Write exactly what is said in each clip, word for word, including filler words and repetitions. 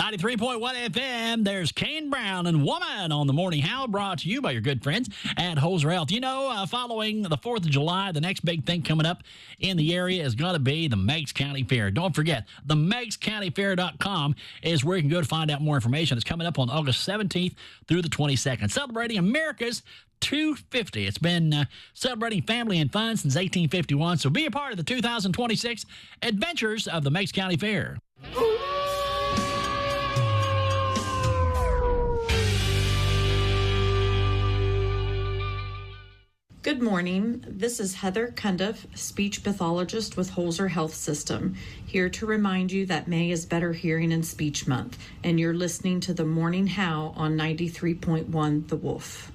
ninety-three point one F M, there's Kane Brown and Woman on the Morning How, brought to you by your good friends at Holzer Health. You know, uh, following the fourth of July, the next big thing coming up in the area is going to be the Meigs County Fair. Don't forget, the Meigs County Fair dot com is where you can go to find out more information. It's coming up on August seventeenth through the twenty-second, celebrating America's two fifty. It's been uh, celebrating family and fun since eighteen fifty-one, so be a part of the two thousand twenty-six adventures of the Meigs County Fair. Good morning. This is Heather Cundiff, speech pathologist with Holzer Health System, here to remind you that May is Better Hearing and Speech Month, and you're listening to the Morning How on ninety-three point one The Wolf.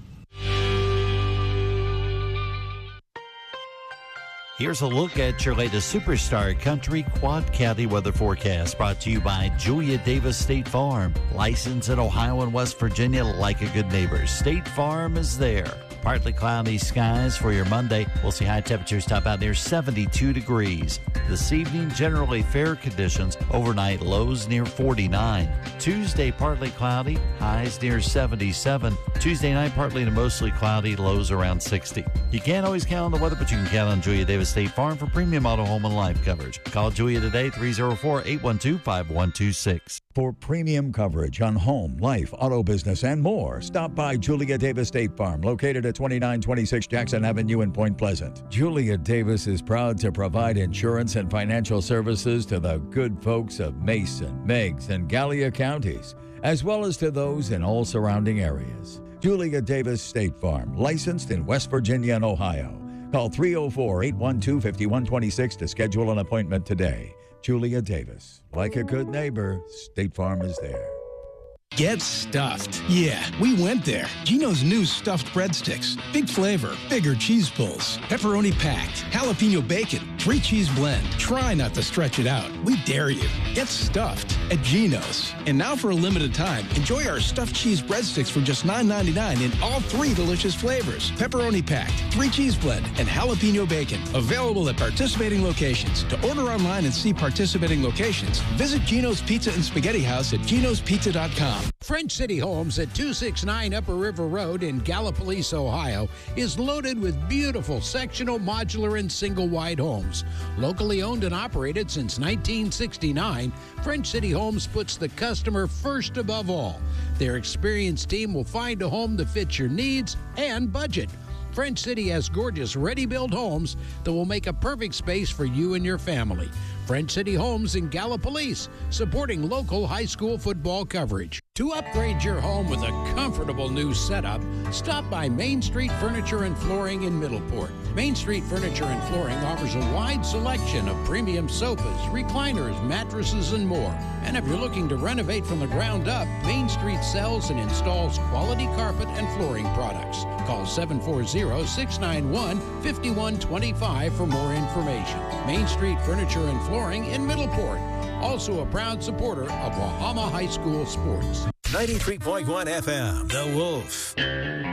Here's a look at your latest Superstar Country Quad County weather forecast, brought to you by Julia Davis State Farm. Licensed in Ohio and West Virginia like a good neighbor. State Farm is there. Partly cloudy skies for your Monday. We'll see high temperatures top out near seventy-two degrees. This evening, generally fair conditions. Overnight, lows near forty-nine. Tuesday, partly cloudy. Highs near seventy-seven. Tuesday night, partly to mostly cloudy. Lows around sixty. You can't always count on the weather, but you can count on Julia Davis State Farm for premium auto, home, and life coverage. Call Julia today, three oh four, eight one two, five one two six. For premium coverage on home, life, auto business, and more, stop by Julia Davis State Farm, located at twenty-nine twenty-six Jackson Avenue in Point Pleasant. Julia Davis is proud to provide insurance and financial services to the good folks of Mason, Meigs, and Gallia counties, as well as to those in all surrounding areas. Julia Davis State Farm, licensed in West Virginia and Ohio. Call three oh four, eight one two, five one two six to schedule an appointment today. Julia Davis. Like a good neighbor, State Farm is there. Get stuffed. Yeah, we went there. Gino's new stuffed breadsticks. Big flavor, bigger cheese pulls, pepperoni packed, jalapeno bacon, three cheese blend. Try not to stretch it out. We dare you. Get stuffed at Gino's. And now for a limited time, enjoy our stuffed cheese breadsticks for just nine ninety-nine in all three delicious flavors. Pepperoni packed, three cheese blend, and jalapeno bacon. Available at participating locations. To order online and see participating locations, visit Gino's Pizza and Spaghetti House at ginos pizza dot com. French City Homes at two sixty-nine Upper River Road in Gallipolis, Ohio, is loaded with beautiful sectional, modular, and single-wide homes. Locally owned and operated since nineteen sixty-nine, French City Homes puts the customer first above all. Their experienced team will find a home that fits your needs and budget. French City has gorgeous ready-built homes that will make a perfect space for you and your family. French City Homes in Gallipolis, supporting local high school football coverage. To upgrade your home with a comfortable new setup, stop by Main Street Furniture and Flooring in Middleport. Main Street Furniture and Flooring offers a wide selection of premium sofas, recliners, mattresses, and more. And if you're looking to renovate from the ground up, Main Street sells and installs quality carpet and flooring products. Call seven four zero, six nine one, five one two five for more information. Main Street Furniture and Flooring in Middleport. Also a proud supporter of Wahama High School sports. ninety-three point one F M, The Wolf.